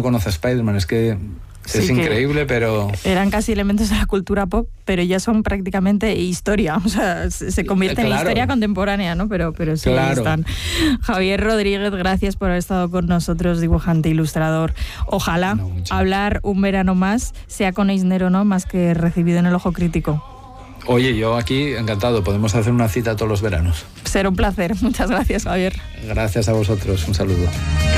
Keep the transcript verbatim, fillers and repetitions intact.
conoce a Spider-Man, es que Sí, es increíble, pero... Eran casi elementos de la cultura pop, pero ya son prácticamente historia, o sea, se convierten claro. en historia contemporánea, ¿no? Pero, pero sí claro. están. Javier Rodríguez, gracias por haber estado con nosotros, dibujante, ilustrador. Ojalá no, hablar un verano más, sea con Eisner o no, más que recibido en el ojo crítico. Oye, yo aquí encantado, podemos hacer una cita todos los veranos. Será un placer, muchas gracias, Javier. Gracias a vosotros, un saludo.